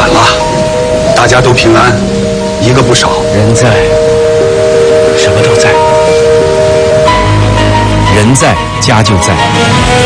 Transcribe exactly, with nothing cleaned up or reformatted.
晚了，大家都平安，一个不少。 人在，什么都在。人在，家就在。